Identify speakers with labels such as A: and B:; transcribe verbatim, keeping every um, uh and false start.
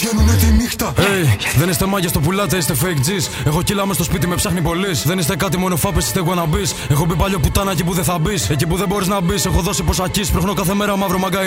A: βγαίνουνε τη νύχτα.
B: Hey, δεν είστε μάγκες, το πουλάτε, είστε fake G's. Έχω κιλά μες στο σπίτι, με ψάχνει πολύς. Δεν είστε κάτι, μόνο φάπες, είστε wannabees. Έχω μπει παλιό πουτάνα εκεί που δεν θα μπεις. Εκεί που δεν μπορείς να μπεις. Έχω δώσει ποσακής, πρόχνω κάθε μέρα μαύρο μαγκά.